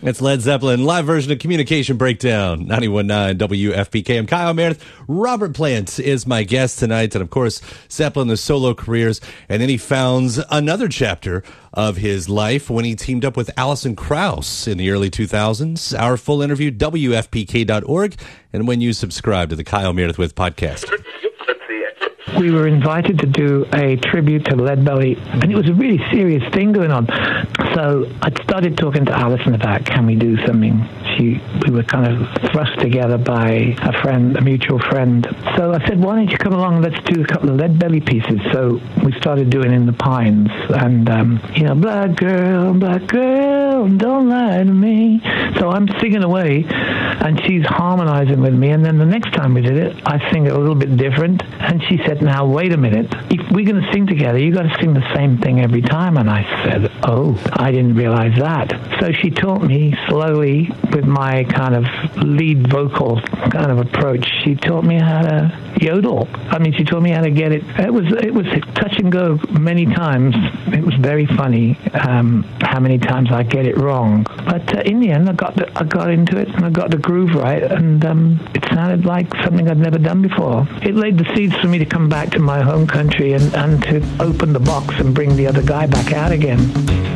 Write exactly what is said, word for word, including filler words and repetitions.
It's Led Zeppelin, live version of Communication Breakdown, ninety-one point nine W F P K. I'm Kyle Meredith. Robert Plant is my guest tonight. And, of course, Zeppelin, the solo careers. And then he founds another chapter of his life when he teamed up with Alison Krauss in the early two thousands. Our full interview, W F P K dot org. And when you subscribe to the Kyle Meredith With podcast. We were invited to do a tribute to Leadbelly, and it was a really serious thing going on. So I started talking to Alison about, can we do something? She, we were kind of thrust together by a friend, a mutual friend. So I said, why don't you come along? Let's do a couple of Leadbelly pieces. So we started doing In the Pines, and um, you know, black girl, black girl, don't lie to me. So I'm singing away, and she's harmonizing with me. And then the next time we did it, I sing it a little bit different, and she said, now wait a minute, if we're going to sing together, you got to sing the same thing every time. And I said, oh, I didn't realize that. So she taught me slowly with my kind of lead vocal kind of approach. She taught me how to yodel. I mean, she taught me how to get it. It was it was touch and go many times. It was very funny um, how many times I get it wrong. But uh, in the end, I got the, I got into it and I got the groove right, and um, it sounded like something I'd never done before. It laid the seeds for me to come back to my home country and, and to open the box and bring the other guy back out again.